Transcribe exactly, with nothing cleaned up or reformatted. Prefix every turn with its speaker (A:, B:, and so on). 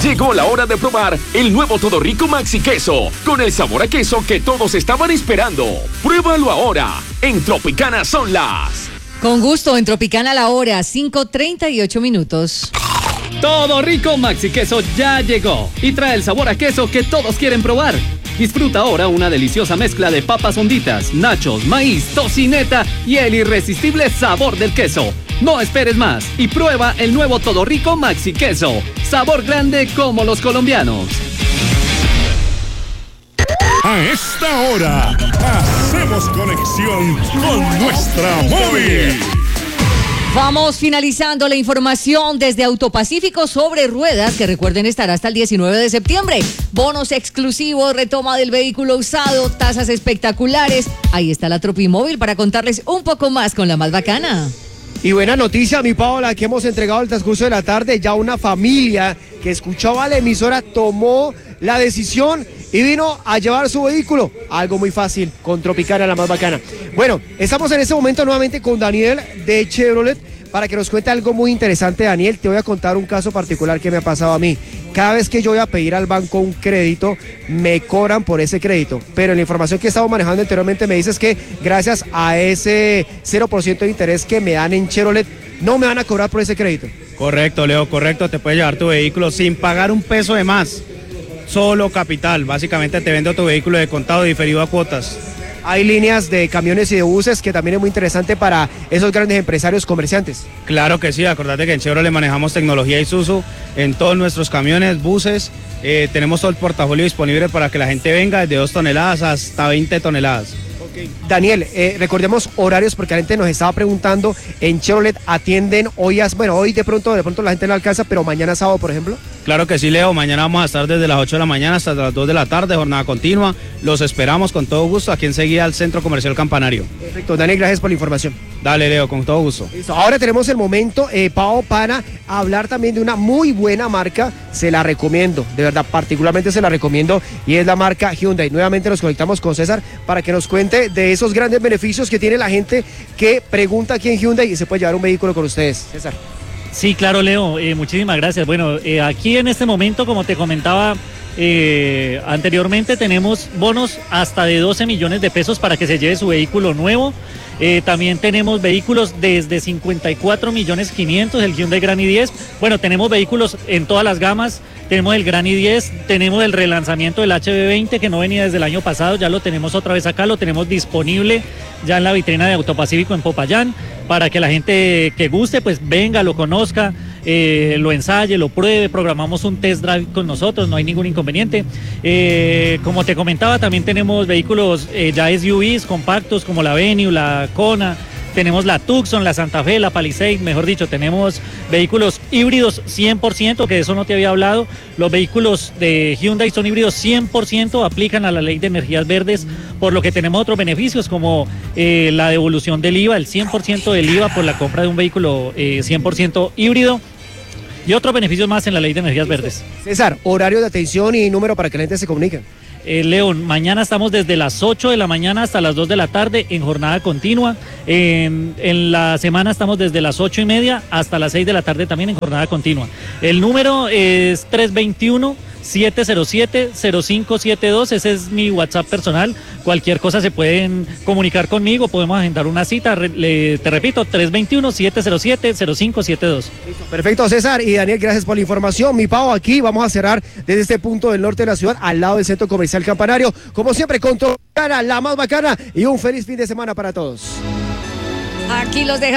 A: Llegó la hora de probar el nuevo Todo Rico Maxi Queso, con el sabor a queso que todos estaban esperando. Pruébalo ahora. En Tropicana son las...
B: Con gusto, en Tropicana la hora, cinco treinta y ocho minutos.
C: Todo Rico Maxi Queso ya llegó y trae el sabor a queso que todos quieren probar. Disfruta ahora una deliciosa mezcla de papas honditas, nachos, maíz, tocineta y el irresistible sabor del queso. No esperes más y prueba el nuevo Todo Rico Maxi Queso. Sabor grande como los colombianos.
D: A esta hora, hacemos conexión con nuestra móvil.
B: Vamos finalizando la información desde Autopacífico sobre ruedas, que recuerden estará hasta el diecinueve de septiembre. Bonos exclusivos, retoma del vehículo usado, tasas espectaculares. Ahí está la Tropimóvil para contarles un poco más con la más bacana.
E: Y buena noticia, mi Paola, que hemos entregado el transcurso de la tarde. Ya una familia que escuchaba la emisora tomó la decisión y vino a llevar su vehículo. Algo muy fácil, con Tropicana, la más bacana. Bueno, estamos en este momento nuevamente con Daniel de Chevrolet para que nos cuente algo muy interesante. Daniel, te voy a contar un caso particular que me ha pasado a mí. Cada vez que yo voy a pedir al banco un crédito, me cobran por ese crédito. Pero en la información que he estado manejando anteriormente me dices que gracias a ese cero por ciento de interés que me dan en Chevrolet, no me van a cobrar por ese crédito.
F: Correcto, Leo, correcto. Te puedes llevar tu vehículo sin pagar un peso de más. Solo capital. Básicamente te vendo tu vehículo de contado diferido a cuotas.
E: Hay líneas de camiones y de buses que también es muy interesante para esos grandes empresarios comerciantes.
F: Claro que sí, acordate que en Chevrolet manejamos tecnología Isuzu en todos nuestros camiones, buses. Eh, tenemos todo el portafolio disponible para que la gente venga desde dos toneladas hasta veinte toneladas.
E: Okay. Daniel, eh, recordemos horarios porque la gente nos estaba preguntando, en Chevrolet atienden hoy, bueno, hoy de pronto, de pronto la gente no alcanza, pero mañana sábado, por ejemplo.
F: Claro que sí, Leo, mañana vamos a estar desde las ocho de la mañana hasta las dos de la tarde, jornada continua. Los esperamos con todo gusto aquí enseguida al Centro Comercial Campanario.
E: Perfecto, Daniel, gracias por la información.
F: Dale, Leo, con todo gusto.
E: Listo. Ahora tenemos el momento, eh, Pao, para hablar también de una muy buena marca. Se la recomiendo, de verdad, particularmente se la recomiendo, y es la marca Hyundai. Nuevamente nos conectamos con César para que nos cuente de esos grandes beneficios que tiene la gente que pregunta aquí en Hyundai y se puede llevar un vehículo con ustedes. César.
G: Sí, claro, Leo, eh, muchísimas gracias. Bueno, eh, aquí en este momento, como te comentaba eh, anteriormente, tenemos bonos hasta de doce millones de pesos para que se lleve su vehículo nuevo. Eh, también tenemos vehículos desde cincuenta y cuatro millones quinientos, el Hyundai Grand i diez. Bueno, tenemos vehículos en todas las gamas. Tenemos el Grand i diez, tenemos el relanzamiento del H B veinte que no venía desde el año pasado, ya lo tenemos otra vez acá, lo tenemos disponible ya en la vitrina de Autopacífico en Popayán, para que la gente que guste pues venga, lo conozca, eh, lo ensaye, lo pruebe. Programamos un test drive con nosotros, no hay ningún inconveniente. Eh, como te comentaba, también tenemos vehículos eh, ya S U Vs compactos como la Venue, la Kona. Tenemos la Tucson, la Santa Fe, la Palisade, mejor dicho, tenemos vehículos híbridos cien por ciento, que de eso no te había hablado. Los vehículos de Hyundai son híbridos cien por ciento, aplican a la ley de energías verdes, por lo que tenemos otros beneficios como eh, la devolución del I V A, el cien por ciento del I V A por la compra de un vehículo eh, cien por ciento híbrido. Y otros beneficios más en la ley de energías verdes.
E: César, horario de atención y número para que la gente se comunique.
G: Eh, León, mañana estamos desde las ocho de la mañana hasta las dos de la tarde en jornada continua. En, en la semana estamos desde las ocho y media hasta las seis de la tarde también en jornada continua. El número es tres dos uno, siete cero siete, cero cinco siete dos, ese es mi WhatsApp personal. Cualquier cosa se pueden comunicar conmigo, podemos agendar una cita. Re, le, te repito, tres dos uno, siete cero siete, cero cinco siete dos.
E: Perfecto, César y Daniel, gracias por la información. Mi Pau, aquí vamos a cerrar desde este punto del norte de la ciudad, al lado del Centro Comercial Campanario. Como siempre, con Tropicana, la más bacana, y un feliz fin de semana para todos.
B: Aquí los dejamos.